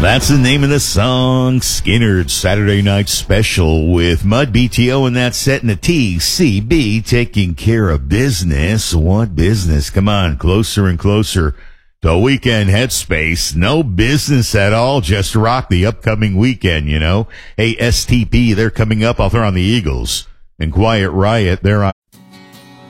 That's the name of the song, Skinner's Saturday Night Special with Mud BTO, and that's set in the TCB, taking care of business. What business? Come on, closer and closer to weekend headspace. No business at all, just rock the upcoming weekend, you know. Hey, STP, they're coming up. I'll throw on the Eagles. And Quiet Riot, they're on